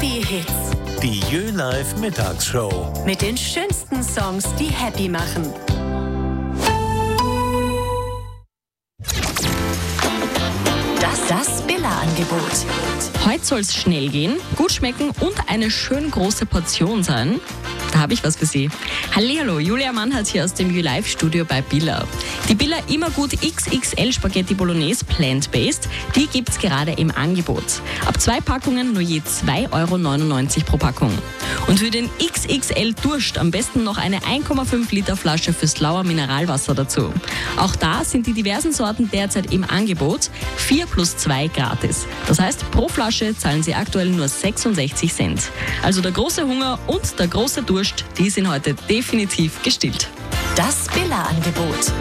Happy Hits. Die Jö-Live Mittagsshow. Mit den schönsten Songs, die happy machen. Das Billa-Angebot. Heute soll es schnell gehen, gut schmecken und eine schön große Portion sein. Da habe ich was für Sie. Hallihallo, Julia Mannhardt hier aus dem U-Live-Studio bei Billa. Die Billa Immergut XXL Spaghetti Bolognese Plant-Based, die gibt's gerade im Angebot. Ab 2 Packungen nur je 2,99 € pro Packung. Und für den XXL Durst am besten noch eine 1,5 Liter Flasche fürs Lauer Mineralwasser dazu. Auch da sind die diversen Sorten derzeit im Angebot, 4 + 2 gratis. Das heißt, pro Flasche zahlen Sie aktuell nur 66 Cent. Also der große Hunger und der große Durst, die sind heute definitiv gestillt. Das Billa-Angebot.